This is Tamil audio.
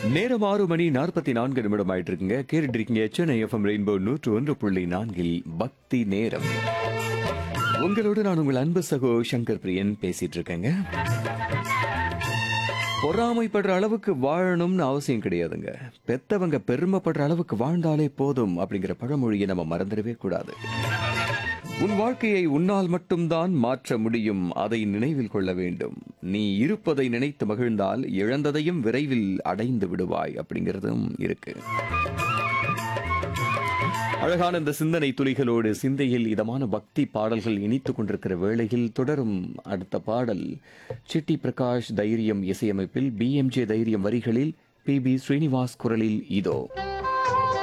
நேரம் 6 மணி 44 நிமிடம் ஆயிட்டு இருக்குங்க. கேட்டுட்டு இருக்கீங்க சென்னை எஃப்எம் ரெயின்போ 101.4 பக்தி நேரம். உங்களோடு நான் உங்கள் அன்பு சகோ சங்கர் பிரியன் பேசிட்டு இருக்கேங்க. பொறாமைப்படுற அளவுக்கு வாழணும்னு அவசியம் கிடையாதுங்க. பெத்தவங்க பெருமைப்படுற அளவுக்கு வாழ்ந்தாலே போதும் அப்படிங்கிற பழமொழியை நம்ம மறந்துடவே கூடாது. உன் வாழ்க்கையை உன்னால் மட்டும்தான் மாற்ற முடியும். அதை நினைவில் கொள்ள வேண்டும். நீ இருப்பதை நினைத்து மகிழ்ந்தால் இழந்ததையும் விரைவில் அடைந்து விடுவாய் அப்படிங்கிறதும் இருக்கு. அழகான இந்த சிந்தனை துளிகளோடு சிந்தையில் இதமான பக்தி பாடல்கள் இனித்துக் கொண்டிருக்கிற வேளையில் தொடரும் அடுத்த பாடல் சிட்டி பிரகாஷ் தைரியம் இசையமைப்பில் BMJ தைரியம் வரிகளில் PB ஸ்ரீனிவாஸ் குரலில் இதோ.